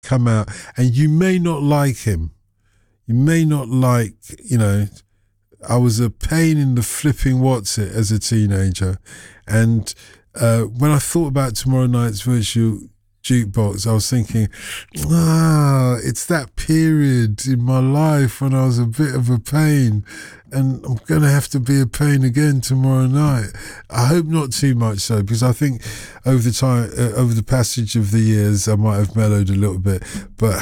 come out, and you may not like him. You may not like, I was a pain in the flipping what's it as a teenager. And when I thought about tomorrow night's virtual jukebox, I was thinking, it's that period in my life when I was a bit of a pain, and I'm going to have to be a pain again tomorrow night. I hope not too much so, because I think over the passage of the years, I might have mellowed a little bit. But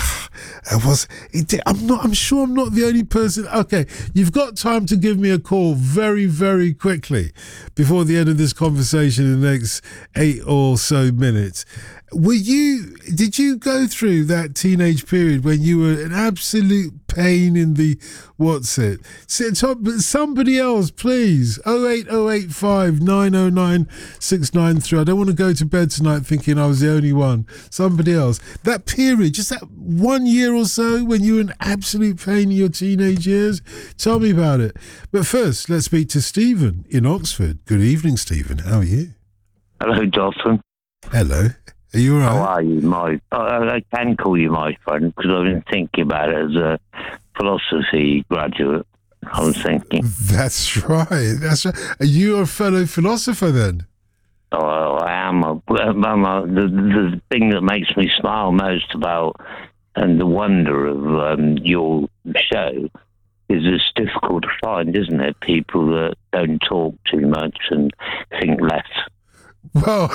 I'm sure I'm not the only person. Okay, you've got time to give me a call very, very quickly before the end of this conversation in the next 8 or so minutes. Did you go through that teenage period when you were an absolute pain in the what's it? Somebody else, please. 08085 909 693. I don't want to go to bed tonight thinking I was the only one. Somebody else. That period, just that 1 year or so when you were an absolute pain in your teenage years. Tell me about it. But first, let's speak to Stephen in Oxford. Good evening, Stephen. How are you? Hello, Dalton. Hello. Are you all right? How are you, I can call you my friend, because I've been thinking about it as a philosophy graduate. I was thinking. That's right. Are you a fellow philosopher then? Oh, I am. The thing that makes me smile most about and the wonder of your show is it's difficult to find, isn't it? People that don't talk too much and think less. Well,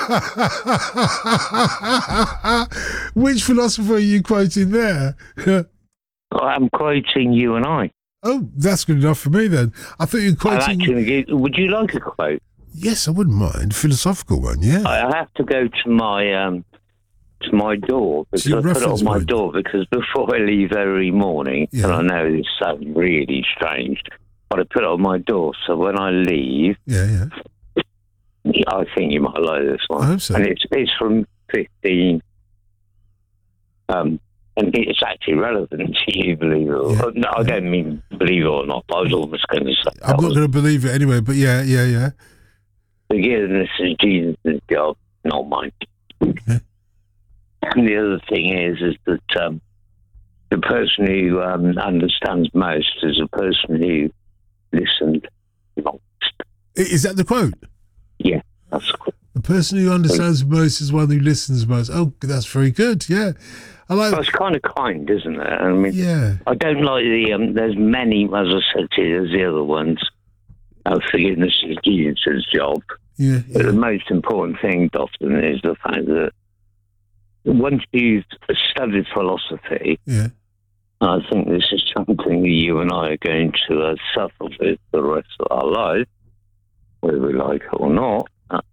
which philosopher are you quoting there? I'm quoting you and I. Oh, that's good enough for me then. I thought you were quoting... Would you like a quote? Yes, I wouldn't mind. Philosophical one, yeah. I have to go to my door, because I put it on my door, because before I leave every morning, and I know this sounds really strange, but I put it on my door, so when I leave... Yeah. I think you might like this one. I hope so. And it's from 15. And it's actually relevant to you, believe it or not. No, I don't mean believe it or not, but I was almost going to say. I'm not going to believe it anyway, but yeah. Forgiveness is Jesus' job, not mine. Yeah. And the other thing is that the person who understands most is the person who listened most. Is that the quote? Yeah, that's cool. The person who understands most is one who listens most. Oh, that's very good. Yeah, I like. Well, it's kind of kind, isn't it? I mean, yeah. I don't like the. There's many, as I said to you, there's the other ones. Forgiveness is Jesus' job. Yeah. But the most important thing, Dofton, is the fact that once you've studied philosophy, I think this is something that you and I are going to suffer with the rest of our life, whether we like it or not.